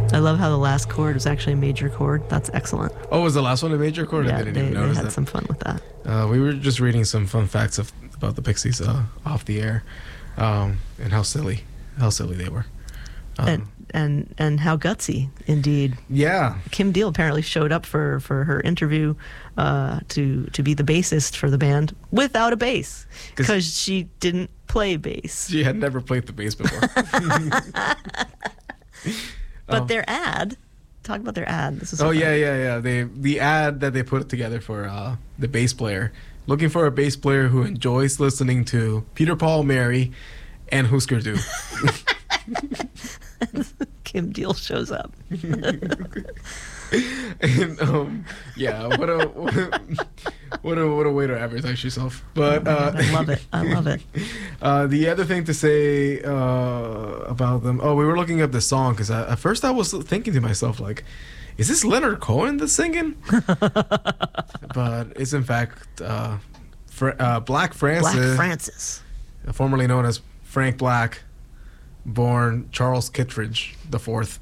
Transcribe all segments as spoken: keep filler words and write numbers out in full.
I love how the last chord was actually a major chord. That's excellent. Oh, was the last one a major chord? Yeah, I didn't they, even they notice had that. some fun with that. Uh, we were just reading some fun facts of, about the Pixies uh, off the air, um, and how silly, how silly they were. Um, And and and how gutsy, indeed. yeah. Kim Deal apparently showed up for, for her interview uh, to to be the bassist for the band without a bass because she didn't play bass. She had never played the bass before. But Oh. their ad, talk about their ad. This is Oh so yeah, funny. yeah, yeah. They the ad that they put together for uh, the bass player, looking for a bass player who enjoys listening to Peter, Paul, Mary, and Husker Du. Kim Deal shows up. And um, yeah, what a what a what a way to advertise yourself. But uh, I love it. I love it. Uh, the other thing to say uh, about them, oh, we were looking up the song because at first I was thinking to myself like, is this Leonard Cohen that's singing? But it's in fact uh, Fra- uh, Black Francis, Black Francis. formerly known as Frank Black, born Charles Kittredge the Fourth.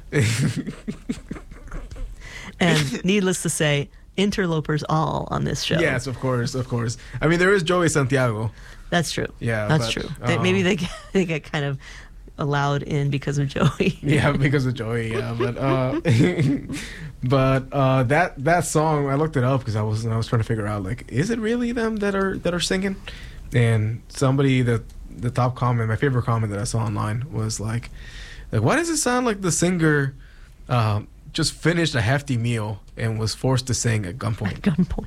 And needless to say, interlopers all on this show. Yes, of course, of course. I mean, there is Joey Santiago. That's true. Yeah, That's but, true. They, um, maybe they get, they get kind of allowed in because of Joey. Yeah, because of Joey. Yeah, but uh, but uh, that that song, I looked it up because I was I was trying to figure out like, is it really them that are that are singing? And somebody that the top comment, my favorite comment that I saw online was like, like why does it sound like the singer uh, just finished a hefty meal and was forced to sing at gunpoint? At gunpoint.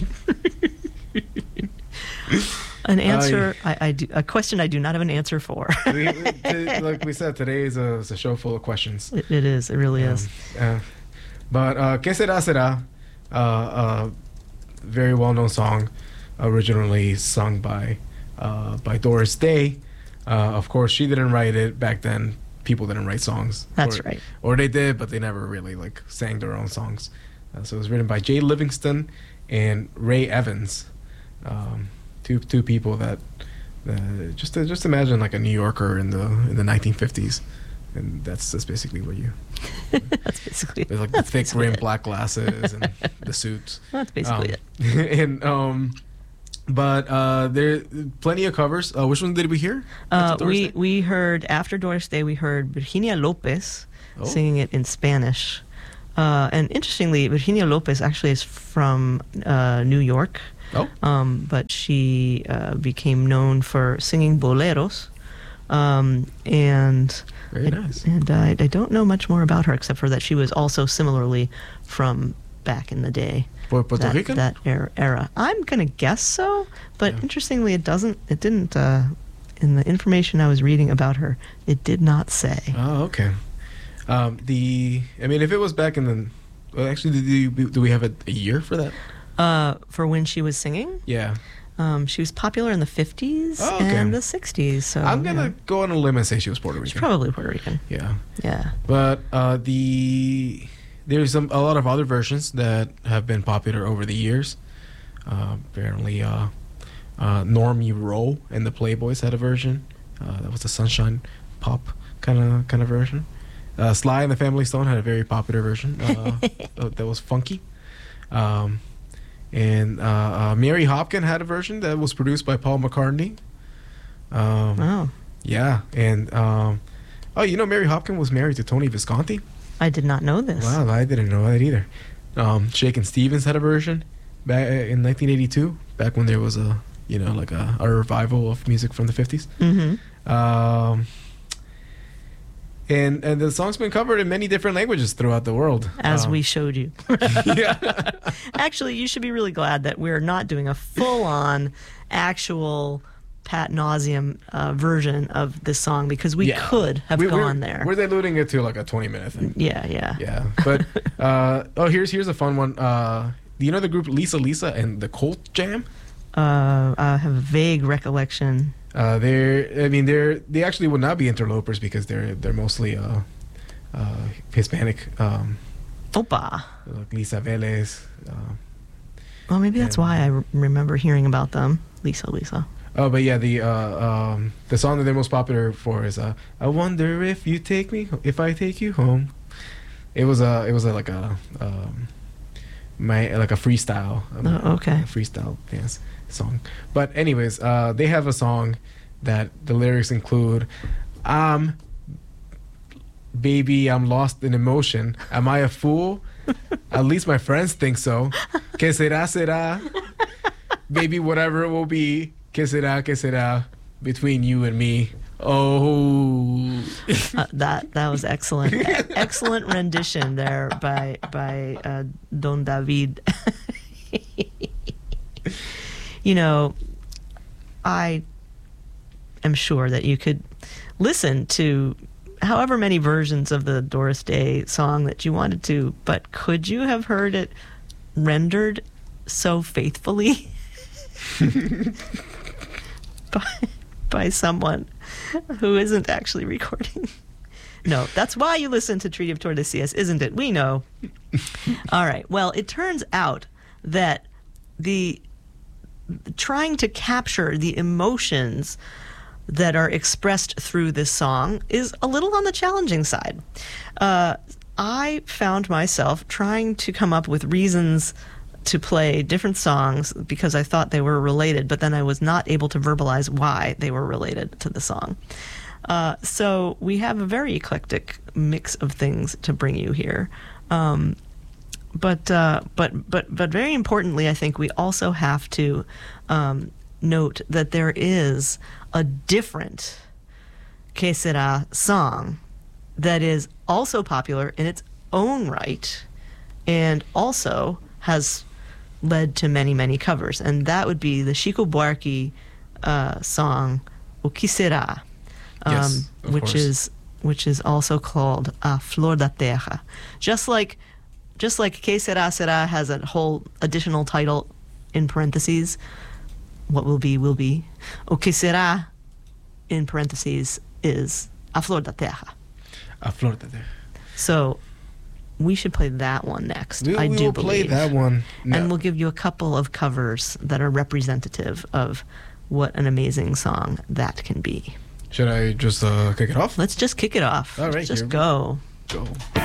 An answer, I, I do, a question I do not have an answer for. we, we- t- like we said, today is a, is a show full of questions. It, it is. It really Um, is. uh, but uh, Que Sera Sera, uh, uh, very well-known song, originally sung by uh, by Doris Day. Uh, of course, she didn't write it back then. People didn't write songs. That's or, right. Or they did, but they never really like sang their own songs. Uh, so it was written by Jay Livingston and Ray Evans, um, two two people that uh, just just imagine like a New Yorker in the in the nineteen fifties. And that's that's basically what you. That's basically. There's like the that's thick basically rimmed it. black glasses and the suits. That's basically Um, it. and um, but uh, there plenty of covers. Uh, which one did we hear? Uh, After Doris we Day? we heard after Doris Day, we heard Virginia Lopez Oh. singing it in Spanish. Uh, and interestingly, Virginia Lopez actually is from uh, New York, Oh, um, but she uh, became known for singing boleros. Um, and very I, nice. And I, I don't know much more about her except for that she was also similarly from back in the day. Pu- Puerto that, Rican? that era, era. I'm gonna guess so, but Yeah. interestingly, it doesn't. It didn't. Uh, in the information I was reading about her, it did not say. Oh, okay. Um, the I mean, if it was back in the, well, actually, do, you, do we have a, a year for that? Uh, for when she was singing, Yeah, um, she was popular in the fifties Oh, okay. and the sixties. So I'm gonna yeah. go on a limb and say she was Puerto She's Rican. probably Puerto Rican. Yeah, Yeah. but uh, the there's some a lot of other versions that have been popular over the years. Uh, apparently, uh, uh, Normie Rowe and the Playboys had a version. Uh, that was the Sunshine Pop kind of kind of version. Uh, Sly and the Family Stone had a very popular version uh, that was funky. Um, and uh, uh, Mary Hopkin had a version that was produced by Paul McCartney. Um, Oh, Yeah, and um, oh, you know, Mary Hopkin was married to Tony Visconti. I did not know this. Wow, I didn't know that either. Um, Shakin' Stevens had a version back in nineteen eighty-two, back when there was a you know like a, a revival of music from the fifties. Mm-hmm. Um, and and the song's been covered in many different languages throughout the world. As Um, we showed you. yeah. Actually, you should be really glad that we're not doing a full-on, actual Pat nauseum uh, version of this song because we Yeah. could have We- gone we're, there. We're diluting it to like a twenty minute thing. Yeah, yeah. Yeah, but uh, oh, here's here's a fun one. Uh, do you know the group Lisa Lisa and the Colt Jam? Uh, I have a vague recollection. Uh, they're I mean they're they actually would not be interlopers because they're they're mostly uh, uh, Hispanic. Um, Opa. like Lisa Vélez. Uh, Well, maybe that's And- why I re- remember hearing about them. Lisa, Lisa. oh, but yeah, the uh, um, the song that they're most popular for is uh, "I wonder if you take me if I take you home." It was a it was a, like a um, my like a freestyle. Um, Oh, okay. a freestyle dance song. But anyways, uh, they have a song that the lyrics include, "I'm baby, I'm lost in emotion. Am I a fool? At least my friends think so. Que será será. Baby, whatever it will be. Que será que será between you and me." Oh, Uh, that that was excellent. E- excellent rendition there by by uh, Don David. You know, I am sure that you could listen to however many versions of the Doris Day song that you wanted to, but could you have heard it rendered so faithfully by, by someone who isn't actually recording? No, that's why you listen to Treaty of Tordesillas, isn't it? We know. All right. Well, it turns out that the trying to capture the emotions that are expressed through this song is a little on the challenging side. Uh, I found myself trying to come up with reasons to play different songs because I thought they were related, but then I was not able to verbalize why they were related to the song. Uh, so we have a very eclectic mix of things to bring you here. Um, but, uh, but, but, but very importantly, I think we also have to um, note that there is a different Que Sera song that is also popular in its own right and also has led to many, many covers. And that would be the Chico Buarque uh, song, O Que Sera, um, Yes, of which course. is which is also called uh, Flor da Terra. Just like just like Que Sera Sera has a whole additional title in parentheses, what will be, will be. O Que Sera, in parentheses, is A Flor da Terra. A flor de terra. So we should play that one next. We, I we do will play believe. that one. And we'll give you a couple of covers that are representative of what an amazing song that can be. Should I just uh, kick it off? Let's just kick it off. All right, Let's just here we go. Go.